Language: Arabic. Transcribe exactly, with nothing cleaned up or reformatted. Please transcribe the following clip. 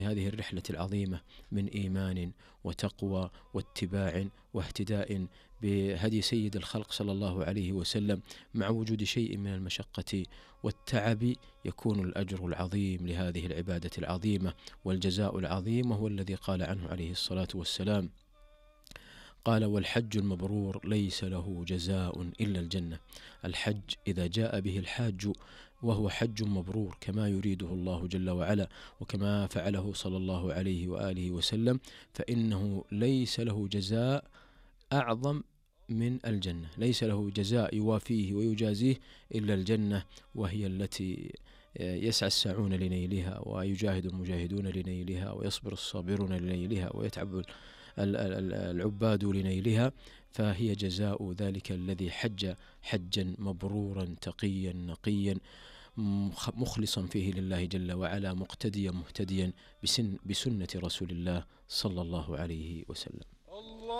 هذه الرحلة العظيمة من إيمان وتقوى واتباع واهتداء بهدي سيد الخلق صلى الله عليه وسلم، مع وجود شيء من المشقة والتعب، يكون الأجر العظيم لهذه العبادة العظيمة والجزاء العظيم، وهو الذي قال عنه عليه الصلاة والسلام، قال: والحج المبرور ليس له جزاء إلا الجنة. الحج إذا جاء به الحاج وهو حج مبرور كما يريده الله جل وعلا وكما فعله صلى الله عليه وآله وسلم، فإنه ليس له جزاء أعظم من الجنة، ليس له جزاء يوافيه ويجازيه إلا الجنة، وهي التي يسعى الساعون لنيلها، ويجاهد المجاهدون لنيلها، ويصبر الصابرون لنيلها، ويتعب العباد لنيلها. فهي جزاء ذلك الذي حج حجا مبرورا تقيا نقيا مخلصا فيه لله جل وعلا، مقتديا مهتديا بسن بسنة رسول الله صلى الله عليه وسلم.